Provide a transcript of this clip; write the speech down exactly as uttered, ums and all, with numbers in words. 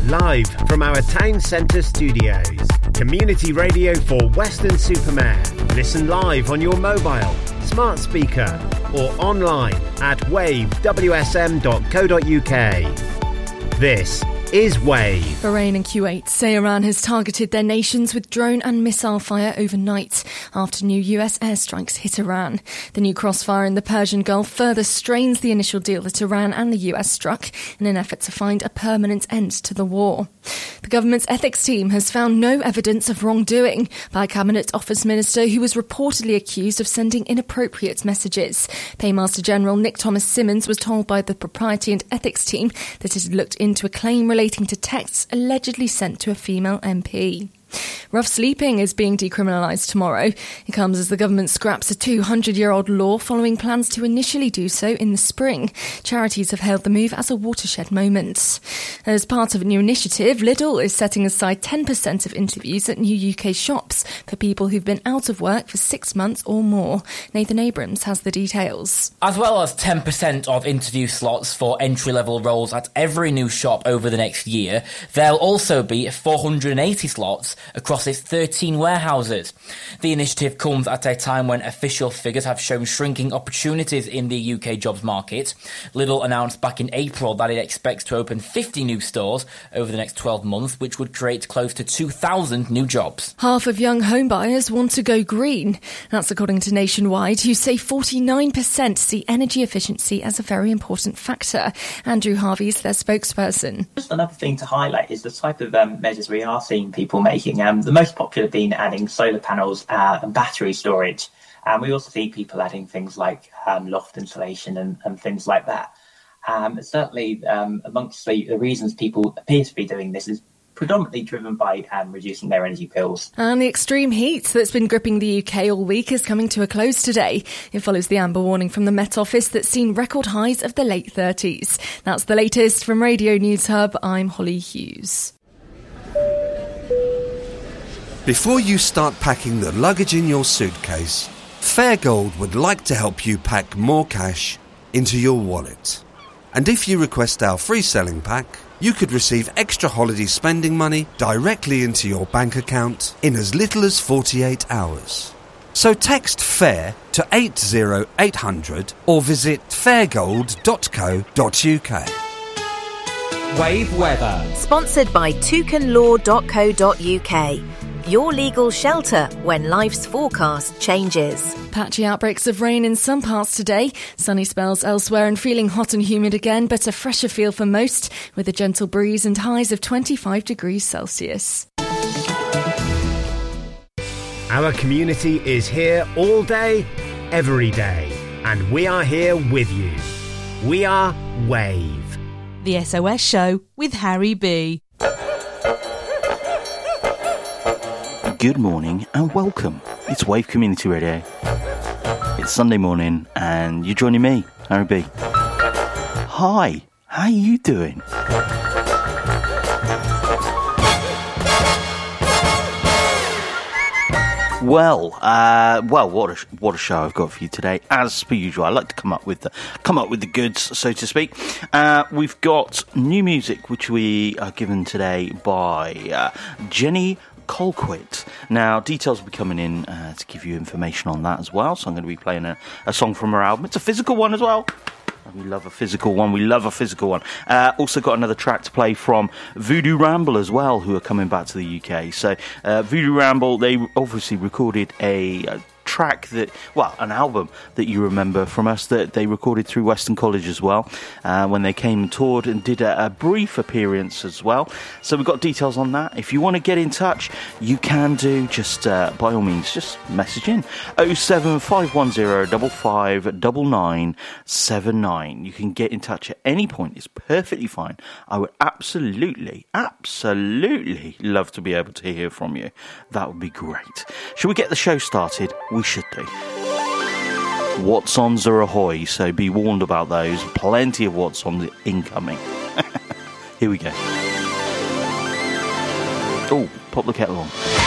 live from our town centre studios. Community radio for Weston-super-Mare. Listen live on your mobile, smart speaker or online at wave w s m dot co dot u k. This is Wave. Bahrain and Kuwait say Iran has targeted their nations with drone and missile fire overnight after new U S airstrikes hit Iran. The new crossfire in the Persian Gulf further strains the initial deal that Iran and the U S struck in an effort to find a permanent end to the war. The government's ethics team has found no evidence of wrongdoing by a Cabinet Office minister who was reportedly accused of sending inappropriate messages. Paymaster General Nick Thomas Simmons was told by the Propriety and Ethics team that it had looked into a claim relating to texts allegedly sent to a female M P. Rough sleeping is being decriminalised tomorrow. It comes as the government scraps a two hundred year old law following plans to initially do so in the spring. Charities have hailed the move as a watershed moment. As part of a new initiative, Lidl is setting aside ten percent of interviews at new U K shops for people who've been out of work for six months or more. Nathan Abrams has the details. As well as ten percent of interview slots for entry-level roles at every new shop over the next year, there'll also be four hundred eighty slots across its thirteen warehouses. The initiative comes at a time when official figures have shown shrinking opportunities in the U K jobs market. Lidl announced back in April that it expects to open fifty new stores over the next twelve months, which would create close to two thousand new jobs. Half of young home buyers want to go green. That's according to Nationwide, who say forty-nine percent see energy efficiency as a very important factor. Andrew Harvey is their spokesperson. Just another thing to highlight is the type of um, measures we are seeing people making. Um, the most popular being adding solar panels uh, and battery storage. And we also see people adding things like um, loft insulation and, and things like that. Um, certainly, um, amongst the, the reasons people appear to be doing this is predominantly driven by um, reducing their energy bills. And the extreme heat that's been gripping the U K all week is coming to a close today. It follows the amber warning from the Met Office that's seen record highs of the late thirties. That's the latest from Radio News Hub. I'm Holly Hughes. Before you start packing the luggage in your suitcase, Fairgold would like to help you pack more cash into your wallet. And if you request our free selling pack, you could receive extra holiday spending money directly into your bank account in as little as forty-eight hours. So text FAIR to eight zero eight hundred or visit fairgold dot co dot u k. Wave weather. Sponsored by toucan law dot co dot u k. Your legal shelter when life's forecast changes. Patchy outbreaks of rain in some parts today, sunny spells elsewhere and feeling hot and humid again, but a fresher feel for most with a gentle breeze and highs of twenty-five degrees Celsius. Our community is here all day, every day, and we are here with you. We are Wave. The S O S Show with Harry B. Good morning and welcome. It's Wave Community Radio. It's Sunday morning and you're joining me, Harry B. Hi, how are you doing? Well, uh, well, what a what a show I've got for you today. As per usual, I like to come up with the come up with the goods, so to speak. Uh, we've got new music which we are given today by uh, Jenny Colquitt. Now, details will be coming in uh, to give you information on that as well. So I'm going to be playing a, a song from her album. It's a physical one as well. We love a physical one. We love a physical one. Uh, also got another track to play from Voodoo Ramble as well, who are coming back to the U K. So uh, Voodoo Ramble, they obviously recorded a, a track that, well, an album that you remember from us that they recorded through Weston College as well, uh, when they came and toured and did a, a brief appearance as well. So we've got details on that. If you want to get in touch, you can do. Just uh, by all means, just message in oh seven five one zero five five nine nine seven nine. You can get in touch at any point. It's perfectly fine. I would absolutely, absolutely love to be able to hear from you. That would be great. Shall we get the show started? We should do. What's-ons are ahoy, so be warned about those. Plenty of what's-ons incoming. Here we go. Oh, pop the kettle on.